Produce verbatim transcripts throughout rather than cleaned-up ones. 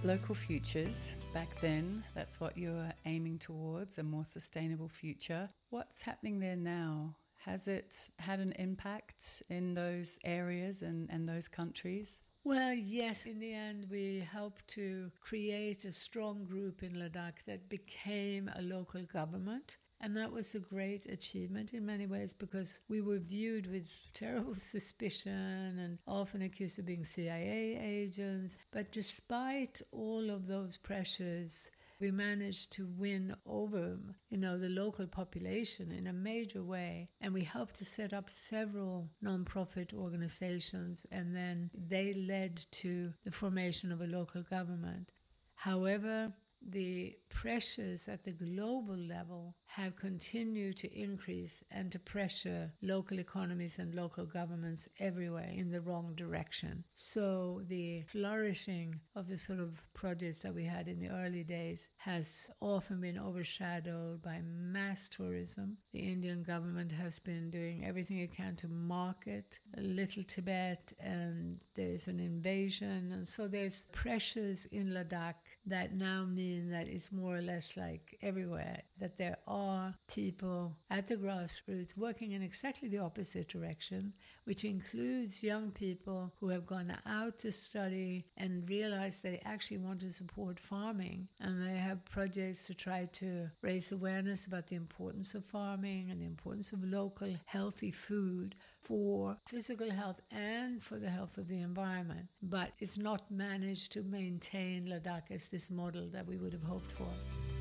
Local futures, back then, that's what you were aiming towards, a more sustainable future. What's happening there now? Has it had an impact in those areas and, and those countries? Well, yes. In the end, we helped to create a strong group in Ladakh that became a local government. And that was a great achievement in many ways because we were viewed with terrible suspicion and often accused of being C I A agents. But despite all of those pressures, we managed to win over, you know, the local population in a major way. And we helped to set up several non-profit organizations, and then they led to the formation of a local government. However, the pressures at the global level have continued to increase and to pressure local economies and local governments everywhere in the wrong direction. So the flourishing of the sort of projects that we had in the early days has often been overshadowed by mass tourism. The Indian government has been doing everything it can to market Little Tibet, and there's an invasion. And so there's pressures in Ladakh that now mean that it's more or less like everywhere, that there are people at the grassroots working in exactly the opposite direction, which includes young people who have gone out to study and realize they actually want to support farming, and they have projects to try to raise awareness about the importance of farming and the importance of local healthy food for physical health and for the health of the environment. But it's not managed to maintain Ladakh as this model that we would have hoped for.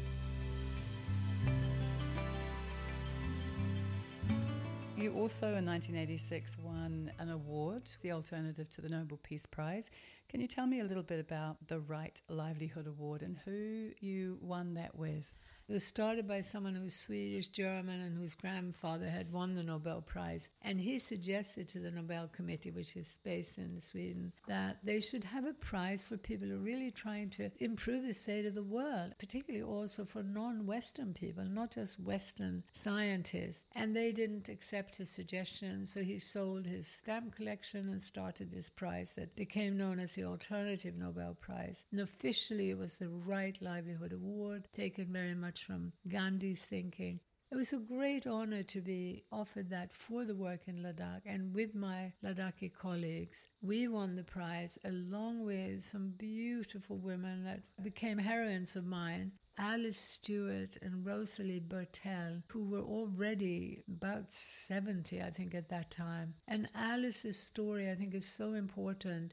You also in nineteen eighty-six won an award, the alternative to the Nobel Peace Prize. Can you tell me a little bit about the Right Livelihood Award and who you won that with? It was started by someone who was Swedish, German, and whose grandfather had won the Nobel Prize. And he suggested to the Nobel Committee, which is based in Sweden, that they should have a prize for people who are really trying to improve the state of the world, particularly also for non-Western people, not just Western scientists. And they didn't accept his suggestion, so he sold his stamp collection and started this prize that became known as the Alternative Nobel Prize. And officially it was the Right Livelihood Award, taken very much from Gandhi's thinking. It was a great honor to be offered that for the work in Ladakh, and with my Ladakhi colleagues, we won the prize along with some beautiful women that became heroines of mine. Alice Stewart and Rosalie Bertell, who were already about seventy, I think, at that time. And Alice's story, I think, is so important.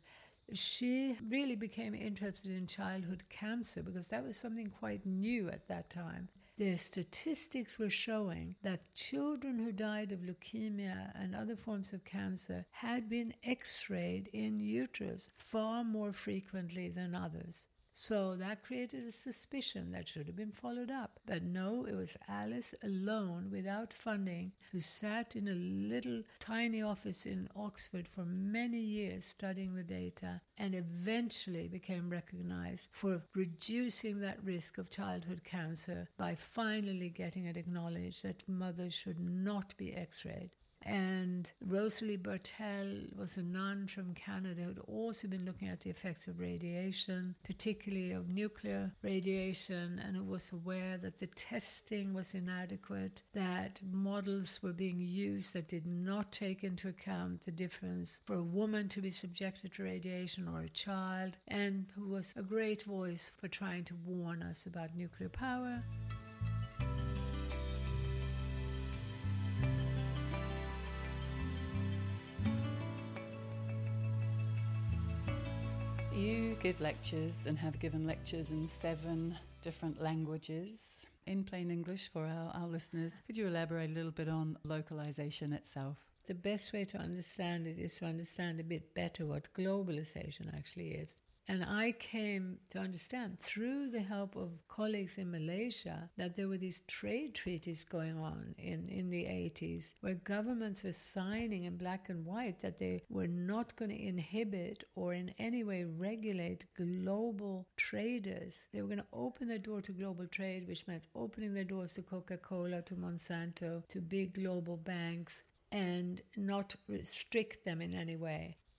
She really became interested in childhood cancer because that was something quite new at that time. The statistics were showing that children who died of leukemia and other forms of cancer had been x-rayed in utero far more frequently than others. So that created a suspicion that should have been followed up. But no, it was Alice alone, without funding, who sat in a little tiny office in Oxford for many years studying the data and eventually became recognized for reducing that risk of childhood cancer by finally getting it acknowledged that mothers should not be x-rayed. And Rosalie Bertell was a nun from Canada who had also been looking at the effects of radiation, particularly of nuclear radiation, and who was aware that the testing was inadequate, that models were being used that did not take into account the difference for a woman to be subjected to radiation or a child, and who was a great voice for trying to warn us about nuclear power. You give lectures and have given lectures in seven different languages. In plain English for our, our listeners, could you elaborate a little bit on localization itself? The best way to understand it is to understand a bit better what globalization actually is. And I came to understand through the help of colleagues in Malaysia that there were these trade treaties going on in, in the eighties where governments were signing in black and white that they were not going to inhibit or in any way regulate global traders. They were going to open their door to global trade, which meant opening their doors to Coca-Cola, to Monsanto, to big global banks, and not restrict them in any way.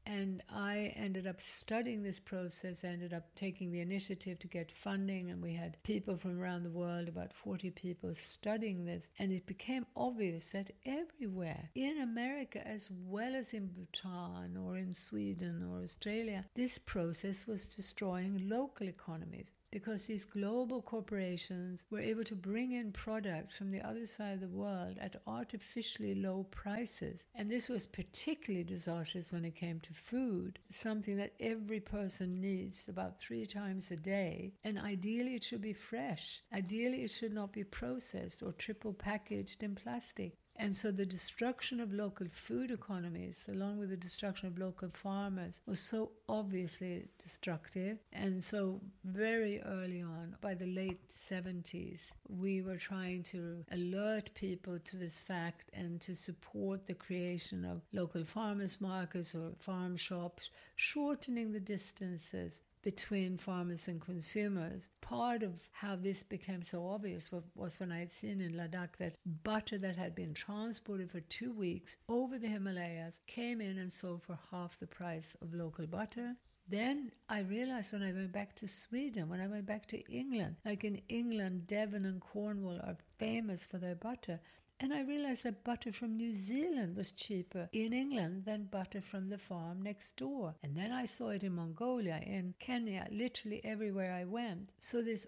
And I ended up studying this process. I ended up taking the initiative to get funding, and we had people from around the world, about forty people, studying this. And it became obvious that everywhere, in America as well as in Bhutan or in Sweden or Australia, this process was destroying local economies, because these global corporations were able to bring in products from the other side of the world at artificially low prices. And this was particularly disastrous when it came to food, something that every person needs about three times a day. And ideally it should be fresh. Ideally it should not be processed or triple packaged in plastic. And so the destruction of local food economies, along with the destruction of local farmers, was so obviously destructive. And so very early on, by the late seventies, we were trying to alert people to this fact and to support the creation of local farmers markets or farm shops, shortening the distances between farmers and consumers. Part of how this became so obvious was when I had seen in Ladakh that butter that had been transported for two weeks over the Himalayas came in and sold for half the price of local butter. Then I realized when I went back to Sweden, when I went back to England, like in England, Devon and Cornwall are famous for their butter. And I realized that butter from New Zealand was cheaper in England than butter from the farm next door. And then I saw it in Mongolia, in Kenya, literally everywhere I went. So this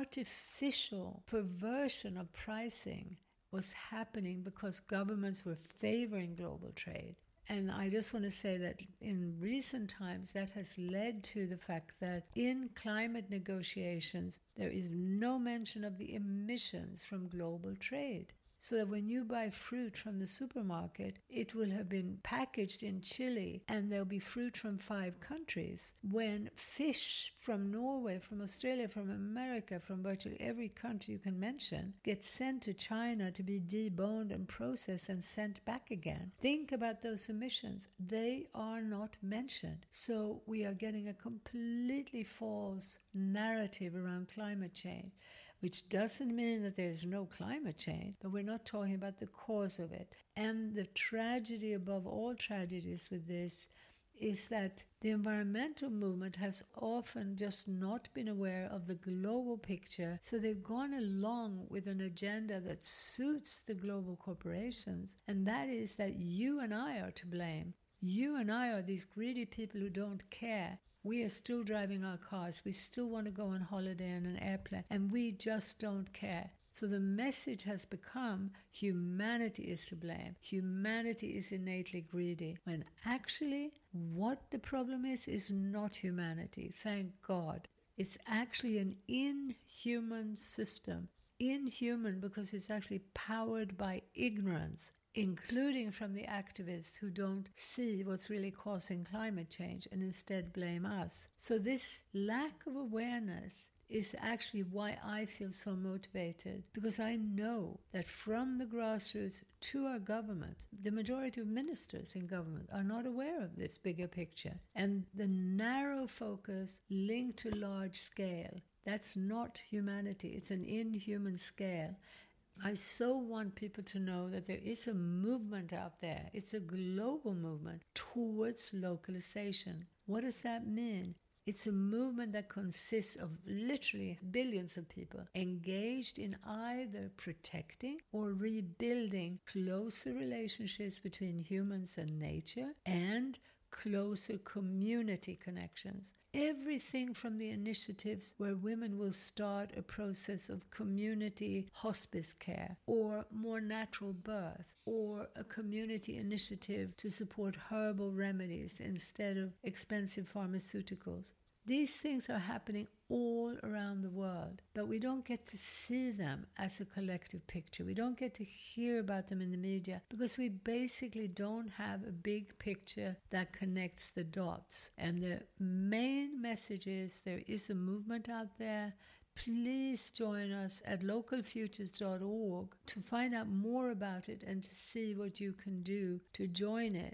artificial perversion of pricing was happening because governments were favoring global trade. And I just want to say that in recent times, that has led to the fact that in climate negotiations, there is no mention of the emissions from global trade. So that when you buy fruit from the supermarket, it will have been packaged in Chile and there'll be fruit from five countries. When fish from Norway, from Australia, from America, from virtually every country you can mention, gets sent to China to be deboned and processed and sent back again. Think about those emissions. They are not mentioned. So we are getting a completely false narrative around climate change, which doesn't mean that there's no climate change, but we're not talking about the cause of it. And the tragedy above all tragedies with this is that the environmental movement has often just not been aware of the global picture, so they've gone along with an agenda that suits the global corporations, and that is that you and I are to blame. You and I are these greedy people who don't care. We are still driving our cars. We still want to go on holiday in an airplane, and we just don't care. So the message has become humanity is to blame. Humanity is innately greedy. When actually what the problem is, is not humanity. Thank God. It's actually an inhuman system. Inhuman because it's actually powered by ignorance, including from the activists who don't see what's really causing climate change and instead blame us. So this lack of awareness is actually why I feel so motivated, because I know that from the grassroots to our government, the majority of ministers in government are not aware of this bigger picture. And the narrow focus linked to large scale, that's not humanity, it's an inhuman scale. I so want people to know that there is a movement out there. It's a global movement towards localization. What does that mean? It's a movement that consists of literally billions of people engaged in either protecting or rebuilding closer relationships between humans and nature and closer community connections. Everything from the initiatives where women will start a process of community hospice care or more natural birth, or a community initiative to support herbal remedies instead of expensive pharmaceuticals. These things are happening all around the world, but we don't get to see them as a collective picture. We don't get to hear about them in the media because we basically don't have a big picture that connects the dots. And the main message is there is a movement out there. Please join us at local futures dot org to find out more about it and to see what you can do to join it.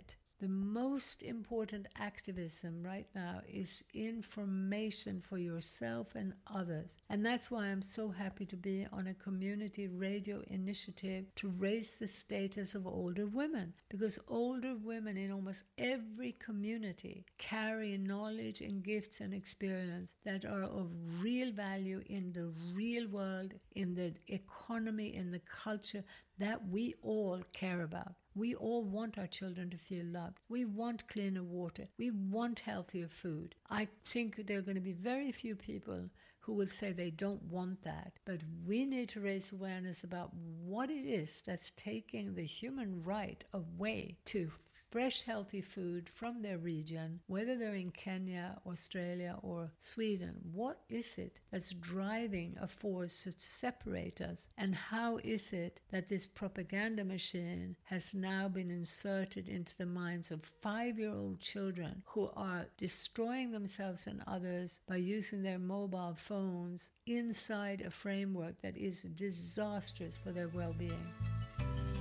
The most important activism right now is information for yourself and others. And that's why I'm so happy to be on a community radio initiative to raise the status of older women, because older women in almost every community carry knowledge and gifts and experience that are of real value in the real world, in the economy, in the culture that we all care about. We all want our children to feel loved. We want cleaner water. We want healthier food. I think there are going to be very few people who will say they don't want that. But we need to raise awareness about what it is that's taking the human right away to fresh, healthy food from their region, whether they're in Kenya, Australia, or Sweden. What is it that's driving a force to separate us? And how is it that this propaganda machine has now been inserted into the minds of five-year-old children who are destroying themselves and others by using their mobile phones inside a framework that is disastrous for their well-being?